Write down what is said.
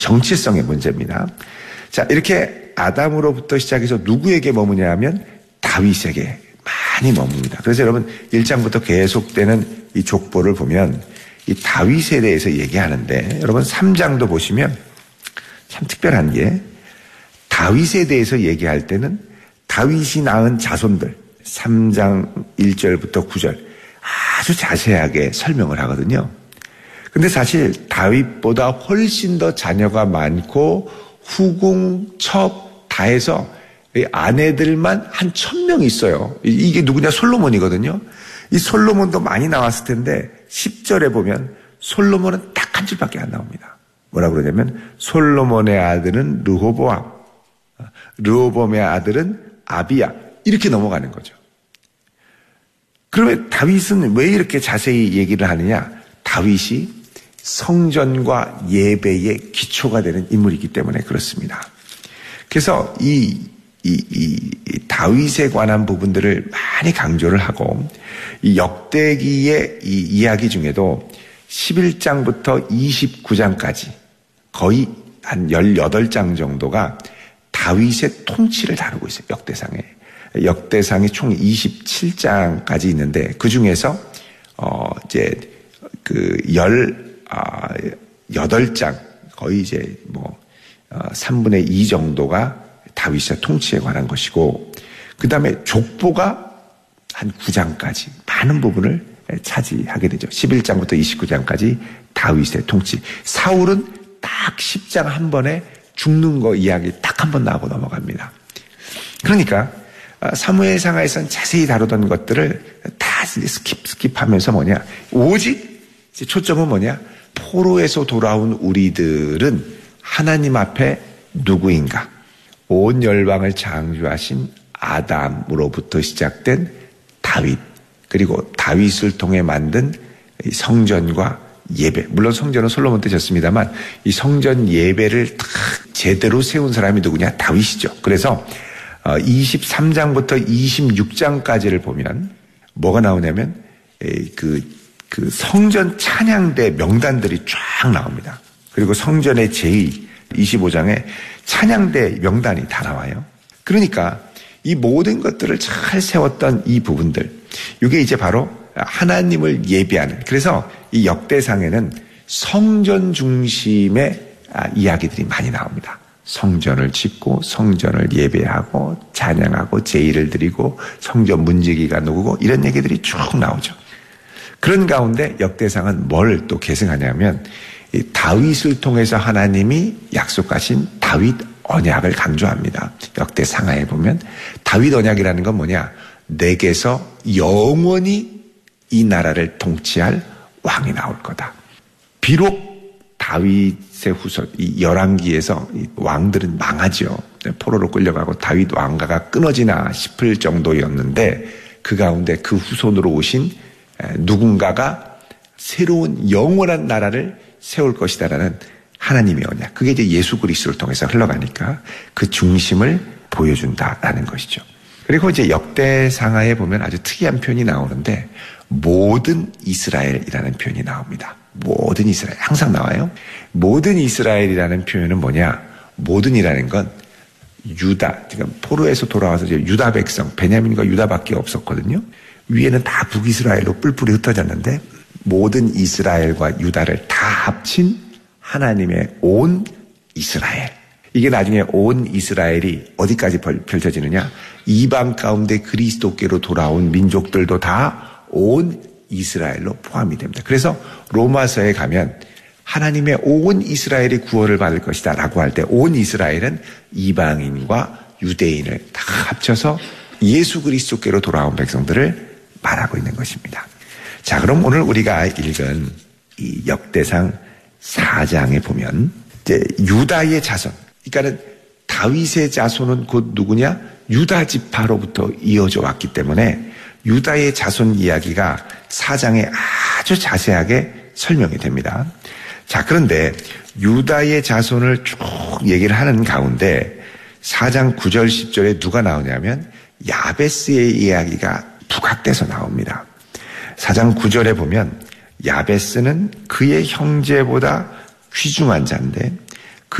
정체성의 문제입니다. 자, 이렇게 아담으로부터 시작해서 누구에게 머무냐 하면 다윗에게 많이 머뭅니다. 그래서 여러분 1장부터 계속되는 이 족보를 보면 이 다윗에 대해서 얘기하는데 여러분 3장도 보시면 참 특별한 게 다윗에 대해서 얘기할 때는 다윗이 낳은 자손들 3장 1절부터 9절 아주 자세하게 설명을 하거든요. 근데 사실 다윗보다 훨씬 더 자녀가 많고 후궁, 첩 다 해서 아내들만 한 1000명 있어요. 이게 누구냐? 솔로몬이거든요. 이 솔로몬도 많이 나왔을 텐데 10절에 보면 솔로몬은 딱 한 줄밖에 안 나옵니다. 뭐라고 그러냐면 솔로몬의 아들은 르호보암, 르호보암의 아들은 아비야 이렇게 넘어가는 거죠. 그러면 다윗은 왜 이렇게 자세히 얘기를 하느냐? 다윗이 성전과 예배의 기초가 되는 인물이기 때문에 그렇습니다. 그래서 이 다윗에 관한 부분들을 많이 강조를 하고 이 역대기의 이 이야기 중에도 11장부터 29장까지 거의 한 18장 정도가 다윗의 통치를 다루고 있어요. 역대상이 총 27장까지 있는데 그 중에서 이제 그 18장 거의 이제 3분의 2 정도가 다윗의 통치에 관한 것이고 그 다음에 족보가 한 9장까지 많은 부분을 차지하게 되죠. 11장부터 29장까지 다윗의 통치. 사울은 딱 10장 한 번에 죽는 거 이야기 딱 한 번 나오고 넘어갑니다. 그러니까 사무엘상하에서는 자세히 다루던 것들을 다 스킵하면서 뭐냐 오직 초점은 뭐냐 포로에서 돌아온 우리들은 하나님 앞에 누구인가? 온 열방을 창조하신 아담으로부터 시작된 다윗 그리고 다윗을 통해 만든 성전과 예배 물론 성전은 솔로몬 때 졌습니다만 이 성전 예배를 딱 제대로 세운 사람이 누구냐? 다윗이죠. 그래서 23장부터 26장까지를 보면 뭐가 나오냐면 그 성전 찬양대 명단들이 쫙 나옵니다. 그리고 성전의 제의 25장에 찬양대 명단이 다 나와요. 그러니까 이 모든 것들을 잘 세웠던 이 부분들 이게 이제 바로 하나님을 예배하는 그래서 이 역대상에는 성전 중심의 이야기들이 많이 나옵니다. 성전을 짓고 성전을 예배하고 찬양하고 제의를 드리고 성전 문지기가 누구고 이런 얘기들이 쭉 나오죠. 그런 가운데 역대상은 뭘 또 계승하냐면 이 다윗을 통해서 하나님이 약속하신 다윗 언약을 강조합니다. 역대상하에 보면 다윗 언약이라는 건 뭐냐? 내게서 영원히 이 나라를 통치할 왕이 나올 거다. 비록 다윗의 후손, 이 열왕기에서 이 왕들은 망하죠. 포로로 끌려가고 다윗 왕가가 끊어지나 싶을 정도였는데 그 가운데 그 후손으로 오신 누군가가 새로운 영원한 나라를 세울 것이다라는 하나님의 언약. 그게 이제 예수 그리스도를 통해서 흘러가니까 그 중심을 보여준다라는 것이죠. 그리고 이제 역대상하에 보면 아주 특이한 표현이 나오는데 모든 이스라엘이라는 표현이 나옵니다. 모든 이스라엘 항상 나와요. 모든 이스라엘이라는 표현은 뭐냐? 모든이라는 건 유다, 그러니까 포로에서 돌아와서 이제 유다 백성, 베냐민과 유다밖에 없었거든요. 위에는 다 북이스라엘로 뿔뿔이 흩어졌는데 모든 이스라엘과 유다를 다 합친 하나님의 온 이스라엘. 이게 나중에 온 이스라엘이 어디까지 펼쳐지느냐? 이방 가운데 그리스도께로 돌아온 민족들도 다 온 이스라엘로 포함이 됩니다. 그래서 로마서에 가면 하나님의 온 이스라엘이 구원을 받을 것이다 라고 할 때 온 이스라엘은 이방인과 유대인을 다 합쳐서 예수 그리스도께로 돌아온 백성들을 말하고 있는 것입니다. 자, 그럼 오늘 우리가 읽은 이 역대상 4장에 보면 이제 유다의 자손, 그러니까는 다윗의 자손은 곧 누구냐? 유다 지파로부터 이어져 왔기 때문에 유다의 자손 이야기가 4장에 아주 자세하게 설명이 됩니다. 자, 그런데 유다의 자손을 쭉 얘기를 하는 가운데 4장 9절 10절에 누가 나오냐면 야베스의 이야기가 부각돼서 나옵니다. 4장 9절에 보면 야베스는 그의 형제보다 귀중한 자인데